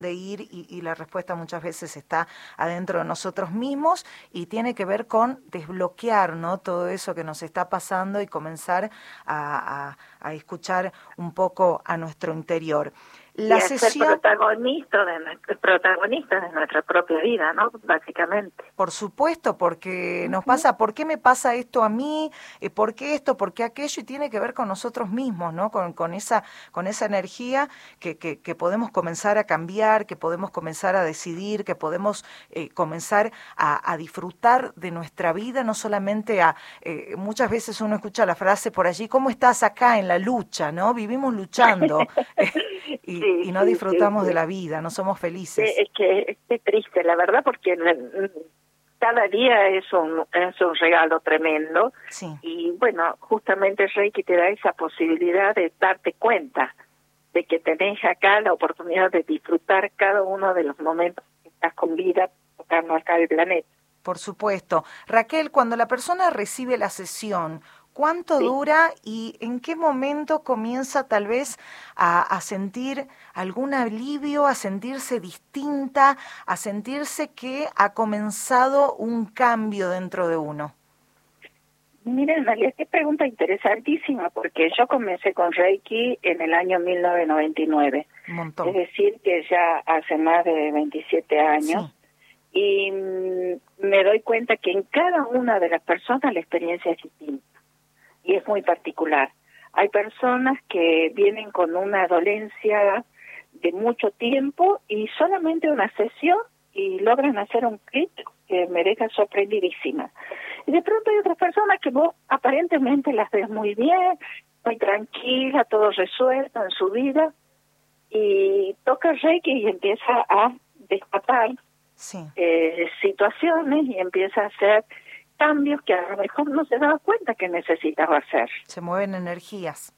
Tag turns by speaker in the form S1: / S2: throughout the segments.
S1: de ir y la respuesta muchas veces está adentro de nosotros mismos y tiene que ver con desbloquear, ¿no?, todo eso que nos está pasando y comenzar a escuchar un poco a nuestro interior.
S2: Y a ser protagonistas de nuestra propia vida, ¿no?, básicamente.
S1: Por supuesto, porque nos pasa, ¿por qué me pasa esto a mí? ¿Por qué esto? ¿Por qué aquello? Y tiene que ver con nosotros mismos, ¿no? Con esa energía que podemos comenzar a cambiar, que podemos comenzar a decidir, que podemos comenzar a disfrutar de nuestra vida, no solamente muchas veces uno escucha la frase por allí, ¿cómo estás acá en la lucha? ¿No? Vivimos luchando y no disfrutamos de la vida, no somos felices.
S2: Es que es triste, la verdad, porque cada día es un regalo tremendo.
S1: Sí.
S2: Y bueno, justamente el Reiki te da esa posibilidad de darte cuenta de que tenés acá la oportunidad de disfrutar cada uno de los momentos que estás con vida tocando acá el planeta.
S1: Por supuesto. Raquel, cuando la persona recibe la sesión, ¿cuánto
S2: Sí.
S1: dura y en qué momento comienza tal vez a sentir algún alivio, a sentirse distinta, a sentirse que ha comenzado un cambio dentro de uno?
S2: Mira, Analia, qué pregunta interesantísima, porque yo comencé con Reiki en el año 1999.
S1: Un montón.
S2: Es decir, que ya hace más de 27 años.
S1: Sí.
S2: Y me doy cuenta que en cada una de las personas la experiencia es distinta y es muy particular. Hay personas que vienen con una dolencia de mucho tiempo y solamente una sesión y logran hacer un clic que me deja sorprendidísima. Y de pronto hay otras personas que vos aparentemente las ves muy bien, muy tranquila, todo resuelto en su vida, y toca Reiki y empieza a destapar
S1: Sí.
S2: situaciones y empieza a hacer cambios que a lo mejor no se daba cuenta que necesitaba hacer.
S1: Se mueven energías.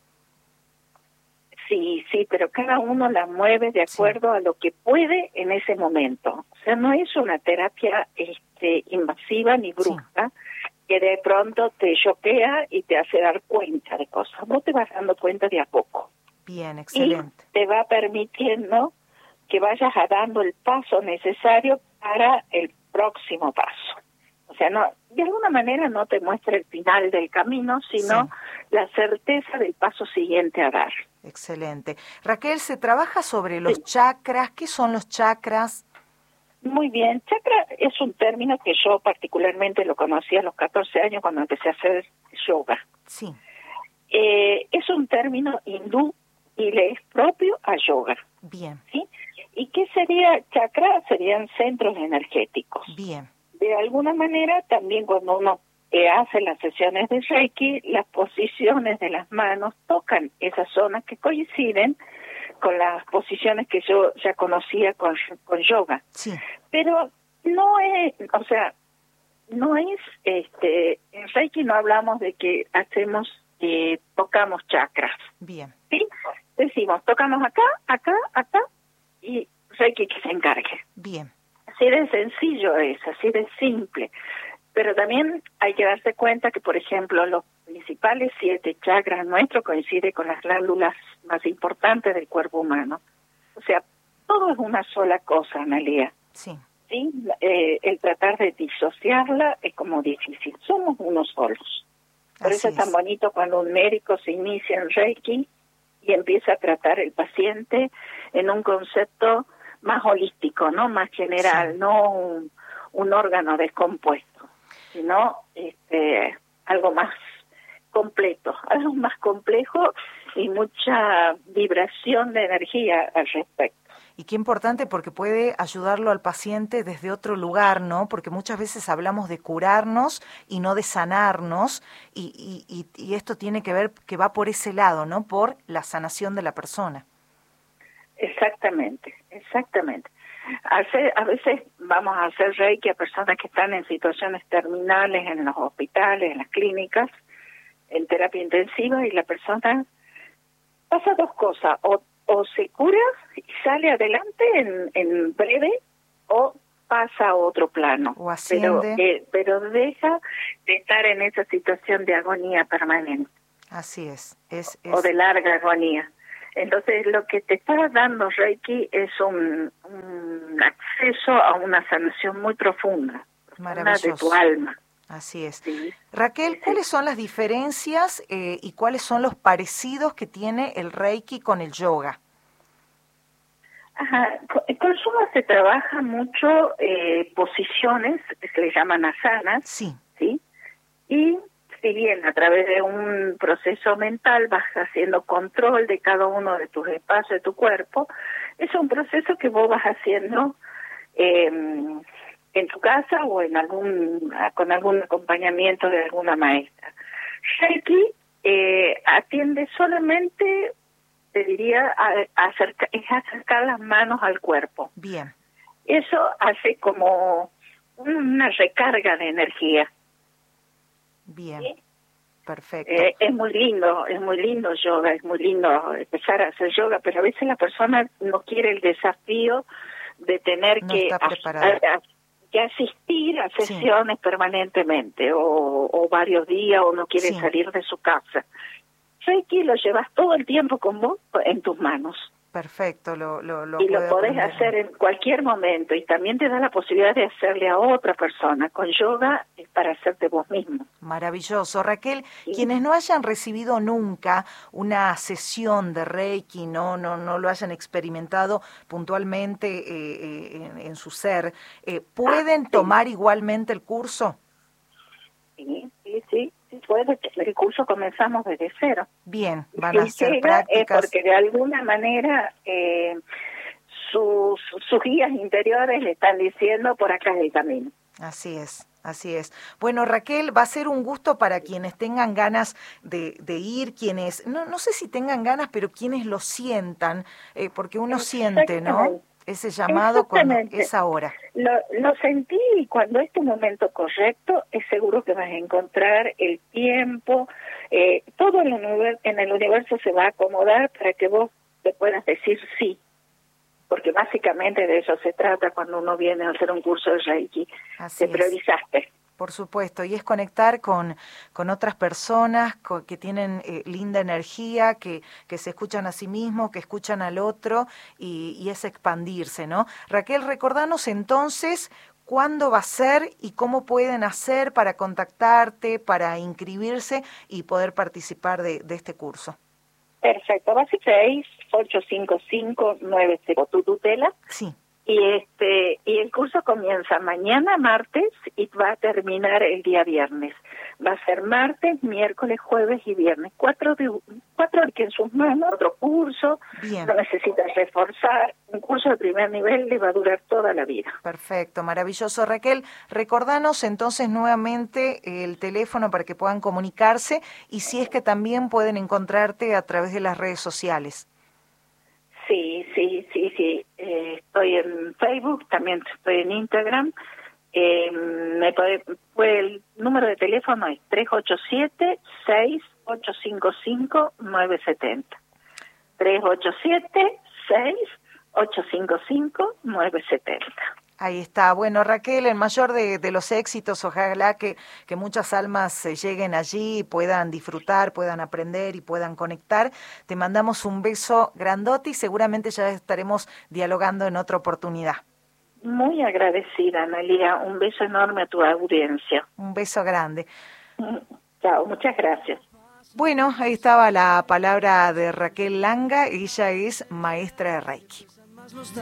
S2: Sí, pero cada uno la mueve de acuerdo a lo que puede en ese momento. O sea, no es una terapia invasiva ni brusca, que de pronto te choquea y te hace dar cuenta de cosas. Vos te vas dando cuenta de a poco.
S1: Bien, excelente.
S2: Y te va permitiendo que vayas dando el paso necesario para el próximo paso. O sea, no, de alguna manera no te muestra el final del camino, sino la certeza del paso siguiente a dar.
S1: Excelente. Raquel, ¿se trabaja sobre los chakras? ¿Qué son los chakras?
S2: Muy bien. Chakra es un término que yo particularmente lo conocí a los 14 años cuando empecé a hacer yoga.
S1: Sí.
S2: Es un término hindú y le es propio a yoga.
S1: Bien.
S2: ¿Sí? ¿Y qué sería chakra? Serían centros energéticos.
S1: Bien.
S2: De alguna manera, también cuando uno hace las sesiones de Reiki, las posiciones de las manos tocan esas zonas que coinciden con las posiciones que yo ya conocía con yoga.
S1: Sí.
S2: Pero no es, o sea, no es, en Reiki no hablamos de que hacemos, tocamos chakras.
S1: Bien.
S2: ¿Sí? Decimos, tocamos acá, y Reiki que se encargue.
S1: Bien.
S2: Así de sencillo es, así de simple. Pero también hay que darse cuenta que, por ejemplo, los principales 7 chakras nuestros coinciden con las glándulas más importantes del cuerpo humano. O sea, todo es una sola cosa, Analia.
S1: Sí.
S2: ¿Sí? El tratar de disociarla es como difícil. Somos unos solos. Por eso es tan bonito cuando un médico se inicia en Reiki y empieza a tratar el paciente en un concepto más holístico, ¿no? Más general, no un órgano descompuesto, sino algo más completo, algo más complejo y mucha vibración de energía al respecto.
S1: Y qué importante porque puede ayudarlo al paciente desde otro lugar, ¿no? Porque muchas veces hablamos de curarnos y no de sanarnos, y esto tiene que ver, que va por ese lado, ¿no? Por la sanación de la persona.
S2: Exactamente. A veces vamos a hacer Reiki a personas que están en situaciones terminales en los hospitales, en las clínicas, en terapia intensiva, y la persona pasa 2 cosas, o se cura y sale adelante en breve, o pasa a otro plano,
S1: o asciende,
S2: pero deja de estar en esa situación de agonía permanente.
S1: Así es.
S2: O de larga agonía. Entonces, lo que te está dando Reiki es un acceso a una sanación muy profunda de tu alma.
S1: Así es.
S2: Sí.
S1: Raquel, ¿cuáles son las diferencias y cuáles son los parecidos que tiene el Reiki con el yoga?
S2: Ajá. Con yoga se trabaja mucho posiciones que se le llaman asanas.
S1: Sí.
S2: ¿Sí? Y si bien a través de un proceso mental vas haciendo control de cada uno de tus espacios de tu cuerpo, es un proceso que vos vas haciendo en tu casa o con algún acompañamiento de alguna maestra. Reiki atiende solamente, te diría, es acercar las manos al cuerpo.
S1: Bien.
S2: Eso hace como una recarga de energía.
S1: Bien.
S2: ¿Sí?
S1: Perfecto.
S2: Es muy lindo yoga, es muy lindo empezar a hacer yoga, pero a veces la persona no quiere el desafío de tener que asistir a sesiones permanentemente o varios días o no quiere salir de su casa. Reiki lo llevas todo el tiempo con vos en tus manos.
S1: Perfecto,
S2: y lo podés hacer en cualquier momento y también te da la posibilidad de hacerle a otra persona. Con yoga es para hacerte vos mismo.
S1: Maravilloso. Raquel,
S2: ¿Sí?
S1: Quienes no hayan recibido nunca una sesión de Reiki, no lo hayan experimentado puntualmente en su ser, ¿pueden tomar igualmente el curso?
S2: Sí. Puede, el curso comenzamos desde cero.
S1: Bien, van a hacer prácticas.
S2: Porque de alguna manera sus guías interiores le están diciendo por acá es el camino.
S1: Así es. Así es. Bueno, Raquel, va a ser un gusto para quienes tengan ganas de ir, quienes, no sé si tengan ganas, pero quienes lo sientan, porque uno siente, ¿no? Ese llamado cuando es ahora.
S2: Lo sentí y cuando es tu momento correcto, es seguro que vas a encontrar el tiempo, todo en el universo se va a acomodar para que vos te puedas decir sí. Porque básicamente de eso se trata cuando uno viene a hacer un curso de Reiki. Te priorizaste.
S1: Por supuesto, y es conectar con otras personas que tienen linda energía, que se escuchan a sí mismos, que escuchan al otro, y es expandirse, ¿no? Raquel, recordanos entonces cuándo va a ser y cómo pueden hacer para contactarte, para inscribirse y poder participar de este curso.
S2: Perfecto, va a ser 6-855-90 tu tutela.
S1: Sí.
S2: Y el curso comienza mañana martes y va a terminar el día viernes. Va a ser martes, miércoles, jueves y viernes. 4 que en sus manos, otro curso.
S1: Bien.
S2: No necesitas reforzar. Un curso de primer nivel le va a durar toda la vida.
S1: Perfecto, maravilloso. Raquel, recordanos entonces nuevamente el teléfono para que puedan comunicarse y si es que también pueden encontrarte a través de las redes sociales.
S2: Sí. Estoy en Facebook, también estoy en Instagram. El número de teléfono es 387-6855-970. 387-6855-970.
S1: Ahí está. Bueno, Raquel, el mayor de los éxitos, ojalá que muchas almas lleguen allí y puedan disfrutar, puedan aprender y puedan conectar. Te mandamos un beso grandote y seguramente ya estaremos dialogando en otra oportunidad.
S2: Muy agradecida, Analia. Un beso enorme a tu audiencia.
S1: Un beso grande.
S2: Chao, muchas gracias.
S1: Bueno, ahí estaba la palabra de Raquel Langa. Ella es maestra de Reiki.